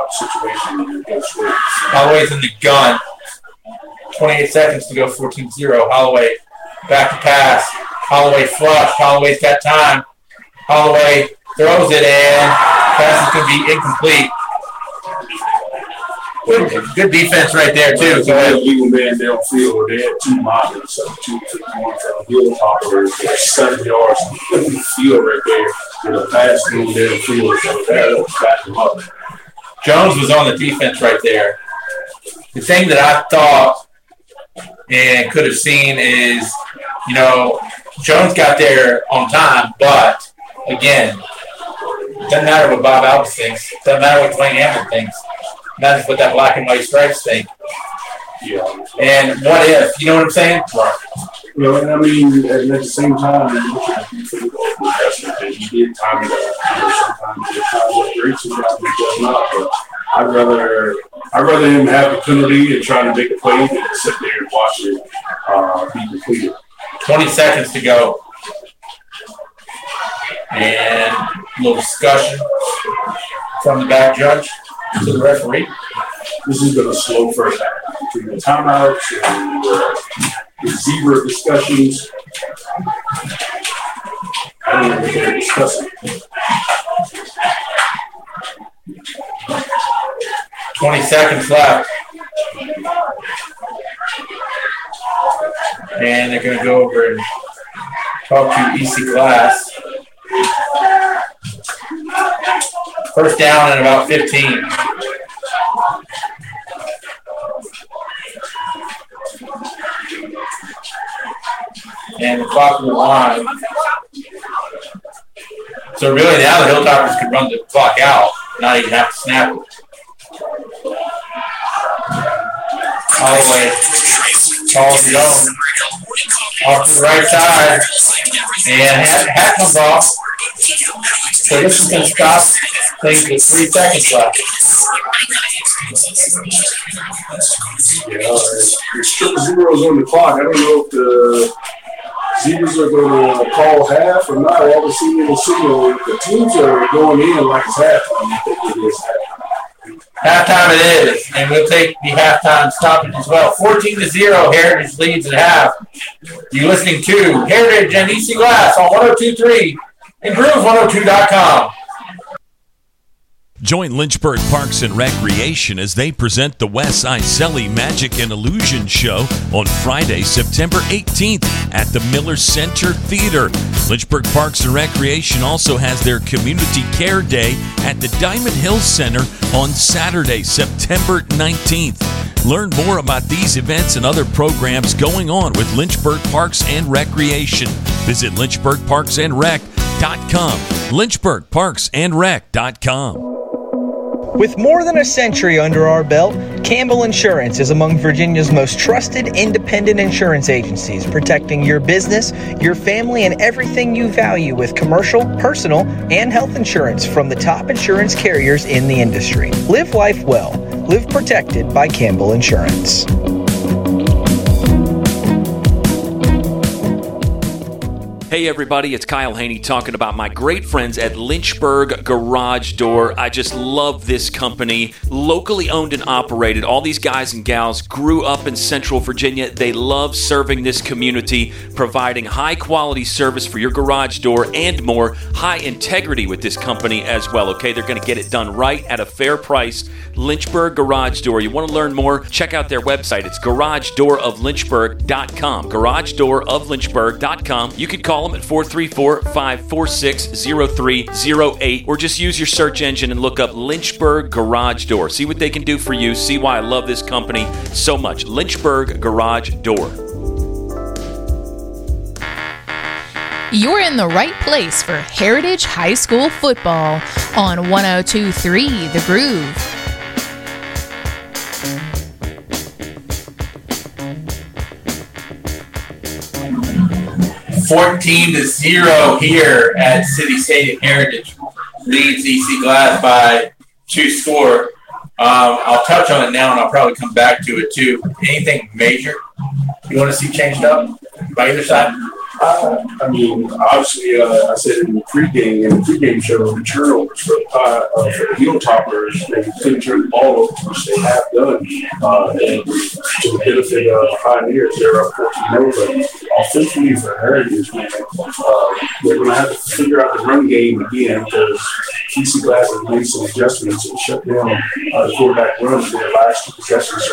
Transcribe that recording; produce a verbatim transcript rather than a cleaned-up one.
situation and go straight. Holloway's in the gun. twenty-eight seconds to go, fourteen zero. Holloway back to pass. Holloway flush. Holloway's got time. Holloway throws it in. Pass is going to be incomplete. Good, good defense right there, too. So they had a legal man downfield where they had two monitors, so two took one from the hill toppers, seven yards from the field right there. With a pass through downfield, so that backed them up. Jones was on the defense right there. The thing that I thought and could have seen is, you know, Jones got there on time, but, again, it doesn't matter what Bob Alves thinks. It doesn't matter what Dwayne Hammond thinks. Matters what that black and white stripes think. Yeah. And what if? You know what I'm saying? Right. Well, and I mean, and at the same time, you did time it up. Sometimes the time was great, sometimes it does not. But I'd rather, I'd rather him have the penalty and try to make a play than sit there and watch it uh, be completed. twenty seconds to go. And a little discussion from the back judge to the referee. This has been a slow first half between the timeouts and uh, the zebra discussions. I don't know what they're discussing. twenty seconds left. And they're going to go over and talk to E C Glass. First down at about fifteen. And the clock will line. So really now the Hilltoppers could run the clock out, not even have to snap it. Holloway calls it on. Off to the right side. And hat, hat comes off. So this is going to stop things with three seconds left. Yeah, there's triple zeros on the clock. I don't know if the Zebras are going to call half or not. All the signal signal. The teams are going in like it's halftime. I think it is halftime. Halftime it is, and we'll take the halftime stoppage as well. fourteen to zero, Heritage leads at half. You're listening to Heritage and E C Glass on one oh two point three and Groove one oh two dot com. Join Lynchburg Parks and Recreation as they present the Wes Iselli Magic and Illusion Show on Friday, September eighteenth at the Miller Center Theater. Lynchburg Parks and Recreation also has their Community Care Day at the Diamond Hill Center on Saturday, September nineteenth. Learn more about these events and other programs going on with Lynchburg Parks and Recreation. Visit lynchburg parks and rec dot com. lynchburg parks and rec dot com. With more than a century under our belt, Campbell Insurance is among Virginia's most trusted independent insurance agencies, protecting your business, your family, and everything you value with commercial, personal, and health insurance from the top insurance carriers in the industry. Live life well. Live protected by Campbell Insurance. Hey everybody, it's Kyle Haney talking about my great friends at Lynchburg Garage Door. I just love this company. Locally owned and operated. All these guys and gals grew up in Central Virginia. They love serving this community, providing high quality service for your garage door and more. High integrity with this company as well, okay? They're going to get it done right at a fair price. Lynchburg Garage Door. You want to learn more? Check out their website. It's garage door of lynchburg dot com. garage door of lynchburg dot com. You can call them at four three four, five four six, zero three zero eight or just use your search engine and look up Lynchburg Garage Door. See what they can do for you. See why I love this company so much. Lynchburg Garage Door. You're in the right place for Heritage High School football on one oh two point three The Groove. fourteen to zero here at City Stadium. Heritage leads E C Glass by two score. Um, I'll touch on it now, and I'll probably come back to it too. Anything major you want to see changed up by either side? Uh, I mean, obviously, uh, I said in the pregame, in the pregame show, the turnovers for the, uh, uh, for the heel toppers, they couldn't turn the ball over, which they have done. Uh, and to the benefit of the Pioneers, they're up fourteen oh, but offensively for Heritage, man, uh, they're going to have to figure out the run game again because T C Glass has made some adjustments and shut down uh, the quarterback run in their last two possessions.